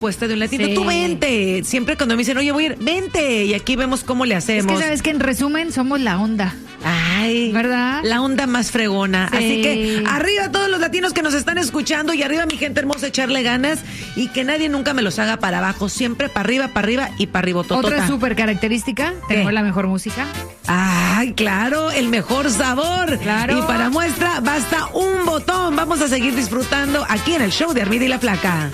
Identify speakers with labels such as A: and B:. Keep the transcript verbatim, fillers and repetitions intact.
A: Puesta de un latino,
B: Sí.
A: tú vente. Siempre cuando me dicen, oye, voy a ir, vente. Y aquí vemos cómo le
B: Es
A: hacemos.
B: que sabes que en resumen somos la onda.
A: Ay,
B: ¿Verdad?
A: La onda más fregona.
B: Sí.
A: Así que arriba todos los latinos que nos están escuchando y arriba mi gente hermosa, echarle ganas y que nadie nunca me los haga para abajo. Siempre para arriba, para arriba y para arriba.
B: Otra súper característica, tenemos
A: ¿Qué?
B: la mejor música.
A: Ay, claro, el mejor sabor.
B: Claro.
A: Y para muestra basta un botón. Vamos a seguir disfrutando aquí en el show de Armida y la Flaca.